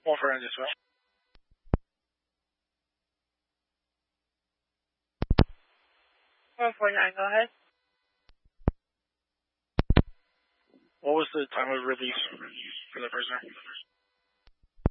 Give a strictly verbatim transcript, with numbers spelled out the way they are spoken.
One for engine swell. one four nine, go ahead. What was the time of release for the prisoner?